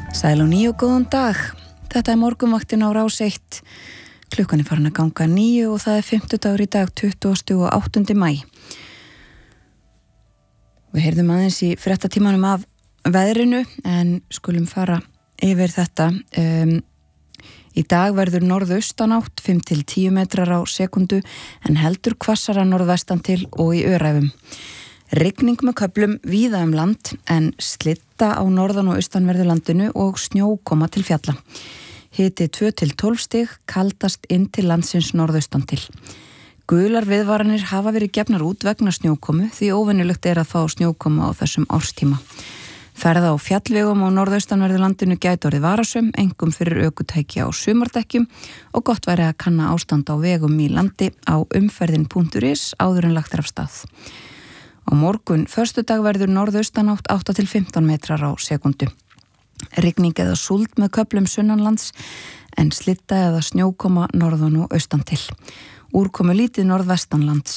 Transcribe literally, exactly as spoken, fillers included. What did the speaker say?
Sæl og níu og góðan dag. Þetta er morgunvaktin á Rás eitt. Klukkan er farin að ganga níu og það er fimmtudagur í dag, tuttugasta og áttunda maí. Við heyrðum aðeins í fréttatímanum af veðrinu en skulum fara yfir þetta. Um, í dag verður norðaustanátt fimm til tíu metrar á sekundu en heldur hvassara norðvestan til og í öræfum. Rigning með köflum víða um land en slitta á norðan og austanverðu landinu og snjókoma til fjalla. Hiti tvö til tólf stig, kaldast inn til landsins norðaustan til. Gular viðvaranir hafa verið gefnar út vegna snjókomu því óvenjulegt er að fá snjókoma á þessum árstíma. Ferða á fjallvegum á norðaustanverðu landinu gæti orðið varasöm, einkum fyrir ökutæki á sumardekkjum og gott væri að kanna ástand á vegum í landi á umferðin punktur is áður en lagt er af stað. Á morgun, föstudag verður norðaustanátt átta til fimmtán metrar á sekundu. Rigning eða súld með köflum sunnanlands en slitta eða snjókoma norðan og austan til. Úrkomu lítið norðvestanlands